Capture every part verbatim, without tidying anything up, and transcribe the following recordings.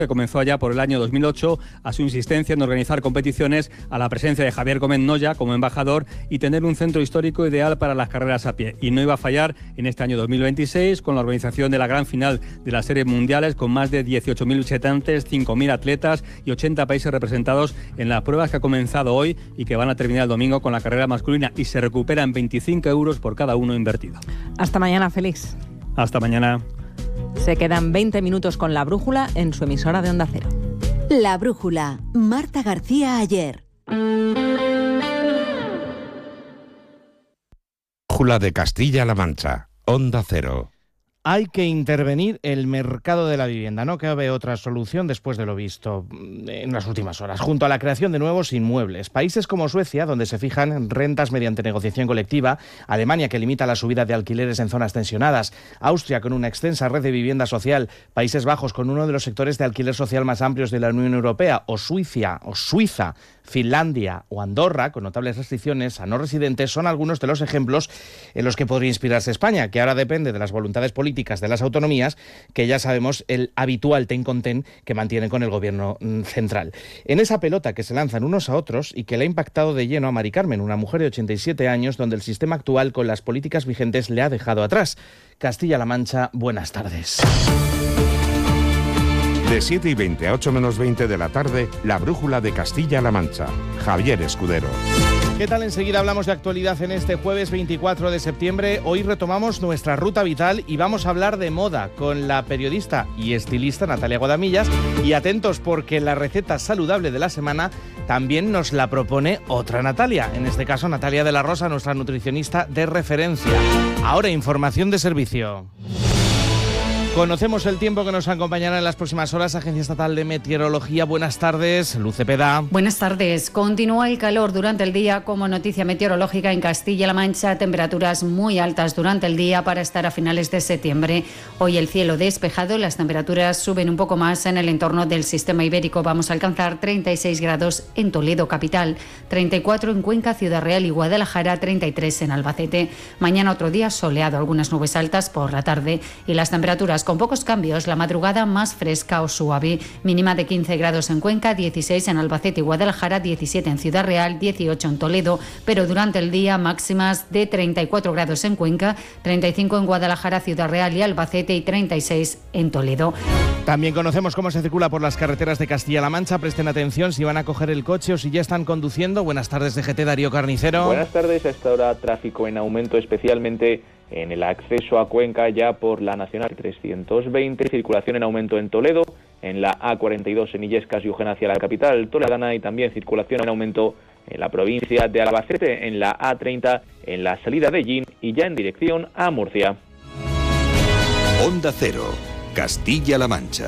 que comenzó allá por el año dos mil ocho a su insistencia en organizar competiciones, a la presencia de Javier Gómez Noya como embajador y tener un centro histórico ideal para las carreras a pie. Y no iba a fallar en este año dos mil veintiséis con la organización de la gran final de las series mundiales con más de dieciocho mil visitantes, cinco mil atletas y ochenta países representados en las pruebas que ha comenzado hoy y que van a terminar el domingo con la carrera masculina y se recuperan veinticinco euros por cada uno invertido. Hasta mañana, Félix. Hasta mañana. Se quedan veinte minutos con La Brújula en su emisora de Onda Cero. La Brújula, Marta García Ayer. Brújula de Castilla-La Mancha, Onda Cero. Hay que intervenir el mercado de la vivienda. No cabe otra solución después de lo visto en las últimas horas, junto a la creación de nuevos inmuebles. Países como Suecia, donde se fijan rentas mediante negociación colectiva, Alemania, que limita la subida de alquileres en zonas tensionadas, Austria, con una extensa red de vivienda social, Países Bajos, con uno de los sectores de alquiler social más amplios de la Unión Europea, o Suiza, o Suiza, Finlandia o Andorra, con notables restricciones a no residentes, son algunos de los ejemplos en los que podría inspirarse España, que ahora depende de las voluntades políticas de las autonomías, que ya sabemos el habitual ten con ten que mantienen con el gobierno central. En esa pelota que se lanzan unos a otros y que le ha impactado de lleno a Mari Carmen, una mujer de ochenta y siete años, donde el sistema actual con las políticas vigentes le ha dejado atrás. Castilla-La Mancha, buenas tardes. De siete y veinte a ocho menos veinte de la tarde, La Brújula de Castilla-La Mancha. Javier Escudero. ¿Qué tal? Enseguida hablamos de actualidad en este jueves veinticuatro de septiembre. Hoy retomamos nuestra ruta vital y vamos a hablar de moda con la periodista y estilista Natalia Guadamillas. Y atentos porque la receta saludable de la semana también nos la propone otra Natalia. En este caso, Natalia de la Rosa, nuestra nutricionista de referencia. Ahora, información de servicio. Conocemos el tiempo que nos acompañará en las próximas horas. Agencia Estatal de Meteorología, buenas tardes. Luz Cepeda. Buenas tardes. Continúa el calor durante el día como noticia meteorológica en Castilla-La Mancha. Temperaturas muy altas durante el día para estar a finales de septiembre. Hoy el cielo despejado, las temperaturas suben un poco más en el entorno del sistema ibérico. Vamos a alcanzar treinta y seis grados en Toledo capital, treinta y cuatro en Cuenca, Ciudad Real y Guadalajara, treinta y tres en Albacete. Mañana otro día soleado, algunas nubes altas por la tarde y las temperaturas con pocos cambios, la madrugada más fresca o suave, mínima de quince grados en Cuenca, dieciséis en Albacete y Guadalajara, diecisiete en Ciudad Real, dieciocho en Toledo, pero durante el día máximas de treinta y cuatro grados en Cuenca, treinta y cinco en Guadalajara, Ciudad Real y Albacete y treinta y seis en Toledo. También conocemos cómo se circula por las carreteras de Castilla-La Mancha. Presten atención si van a coger el coche o si ya están conduciendo. Buenas tardes, D G T, Darío Carnicero. Buenas tardes. A esta hora tráfico en aumento, especialmente en el acceso a Cuenca ya por la Nacional trescientos veinte, circulación en aumento en Toledo, en la A cuarenta y dos en Illescas y Ujena hacia la capital toledana y también circulación en aumento en la provincia de Albacete, en la A treinta, en la salida de Llín y ya en dirección a Murcia. Onda Cero, Castilla-La Mancha.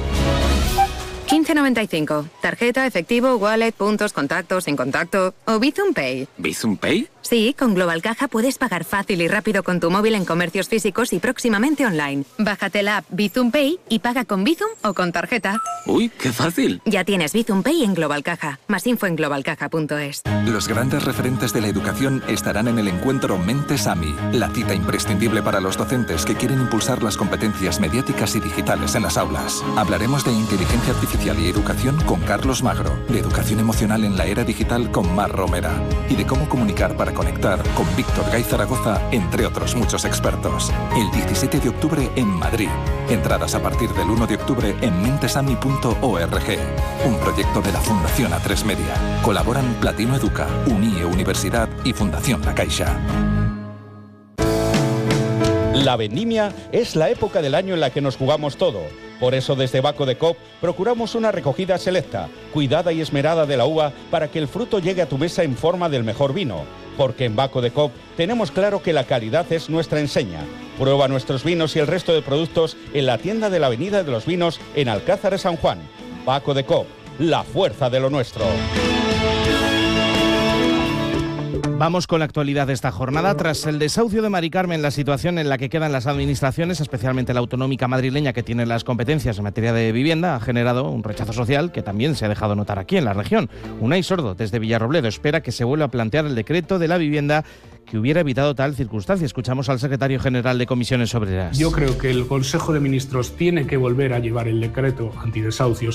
quince noventa y cinco. Tarjeta, efectivo, wallet, puntos, contactos, sin contacto o Bizum Pay. ¿Bizum Pay? Sí, con Global Caja puedes pagar fácil y rápido con tu móvil en comercios físicos y próximamente online. Bájate la app Bizum Pay y paga con Bizum o con tarjeta. ¡Uy, qué fácil! Ya tienes Bizum Pay en Global Caja. Más info en global caja punto es. Los grandes referentes de la educación estarán en el encuentro Mentes AMI, la cita imprescindible para los docentes que quieren impulsar las competencias mediáticas y digitales en las aulas. Hablaremos de inteligencia artificial y educación con Carlos Magro, de educación emocional en la era digital con Mar Romera y de cómo comunicar para conectar con Víctor Gay Zaragoza, entre otros muchos expertos. El diecisiete de octubre en Madrid. Entradas a partir del uno de octubre en mentesami punto org. Un proyecto de la Fundación A tres Media. Colaboran Platino Educa, Unie Universidad y Fundación La Caixa. La vendimia es la época del año en la que nos jugamos todo. Por eso desde Baco de Coop procuramos una recogida selecta, cuidada y esmerada de la uva para que el fruto llegue a tu mesa en forma del mejor vino. Porque en Baco de Coop tenemos claro que la calidad es nuestra enseña. Prueba nuestros vinos y el resto de productos en la tienda de la Avenida de los Vinos en Alcázar de San Juan. Baco de Coop, la fuerza de lo nuestro. Vamos con la actualidad de esta jornada. Tras el desahucio de Mari Carmen, la situación en la que quedan las administraciones, especialmente la autonómica madrileña que tiene las competencias en materia de vivienda, ha generado un rechazo social que también se ha dejado notar aquí en la región. Unai Sordo, desde Villarrobledo, espera que se vuelva a plantear el decreto de la vivienda que hubiera evitado tal circunstancia. Escuchamos al secretario general de Comisiones Obreras. Yo creo que el Consejo de Ministros tiene que volver a llevar el decreto antidesahucios